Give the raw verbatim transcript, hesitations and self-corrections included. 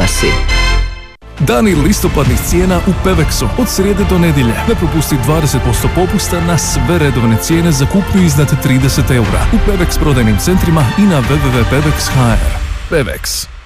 si. Dani listopadnih cijena u Pevexu od srijede do nedjelje. Ne propusti dvadeset posto popusta na sve redovne cijene za kupnju iznad trideset eura u Pevex prodajnim centrima i na w w w tačka pevex tačka h r. Pevex.